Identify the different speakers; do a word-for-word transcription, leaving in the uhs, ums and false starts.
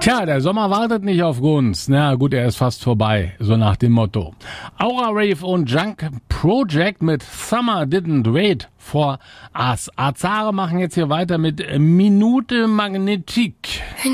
Speaker 1: Tja, der Sommer wartet nicht auf uns. Na gut, er ist fast vorbei, so nach dem Motto. Aura Rave und Junk Project mit Summer Didn't Wait for Us. Azare machen jetzt hier weiter mit Minute Magnetik.